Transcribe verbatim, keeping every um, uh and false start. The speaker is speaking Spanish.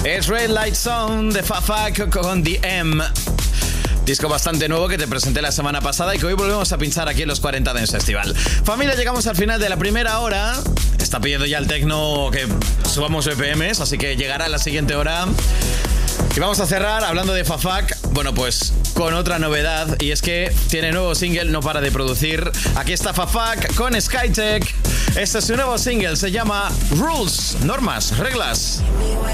Es Red Light Zone de Fafak con The M. Disco bastante nuevo que te presenté la semana pasada y que hoy volvemos a pinchar aquí en los cuarenta Dance Festival. Familia, llegamos al final de la primera hora. Está pidiendo ya el tecno que subamos B P Ms, así que llegará la siguiente hora. Y vamos a cerrar hablando de Fafak, bueno, pues con otra novedad, y es que tiene nuevo single, no para de producir. Aquí está Fafak con Skytech. Este es su nuevo single, se llama Rules, normas, reglas.